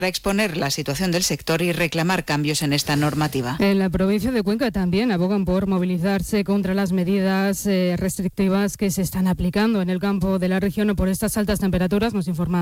para exponer la situación del sector y reclamar cambios en esta normativa. En la provincia de Cuenca también abogan por movilizarse contra las medidas restrictivas que se están aplicando en el campo de la región por estas altas temperaturas, nos informa